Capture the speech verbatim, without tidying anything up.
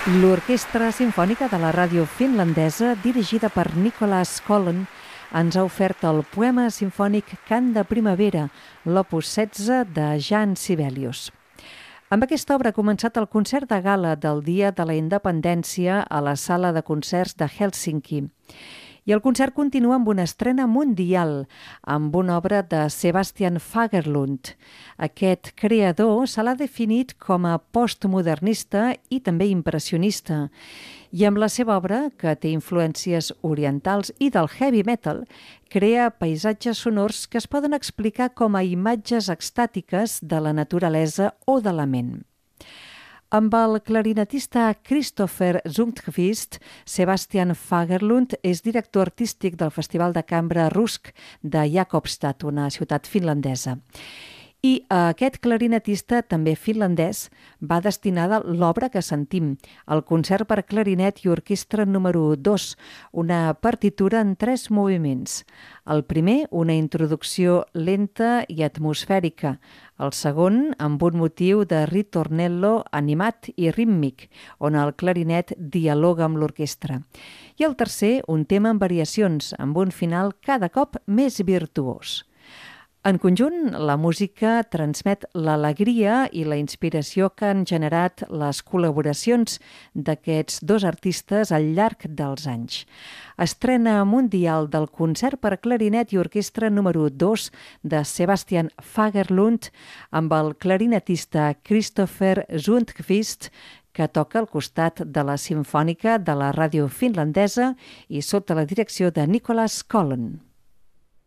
L'Orquestra Simfònica de la Ràdio Finlandesa, dirigida per Nicholas Collin, ens ha ofert el poema simfònic Cant de Primavera, l'opus setze de Jan Sibelius. Amb aquesta obra ha començat el concert de gala del Dia de la Independència a la sala de concerts de Hèlsinki. I el concert continua amb una estrena mundial, amb una obra de Sebastian Fagerlund. Aquest creador se l'ha definit com a postmodernista i també impressionista. I amb la seva obra, que té influències orientals i del heavy metal, crea paisatges sonors que es poden explicar com a imatges extàtiques de la naturalesa o de la ment. Amb el clarinetista Christopher Sundqvist, Sebastian Fagerlund és director artístic del Festival de Cambra Rusk de Jakobstad, una ciutat finlandesa. I a aquest clarinetista, també finlandès, va destinada l'obra que sentim, el concert per clarinet i orquestra número dos, una partitura en tres moviments. El primer, una introducció lenta i atmosfèrica. El segon, amb un motiu de ritornello animat i rítmic, on el clarinet dialoga amb l'orquestra. I el tercer, un tema amb variacions, amb un final cada cop més virtuós. En conjunt, la música transmet l'alegria i la inspiració que han generat les col·laboracions d'aquests dos artistes al llarg dels anys. Estrena mundial del concert per clarinet i orquestra número dos de Sebastian Fagerlund amb el clarinetista Christopher Sundqvist, que toca al costat de la Simfònica de la Ràdio Finlandesa i sota la direcció de Nicholas Collin.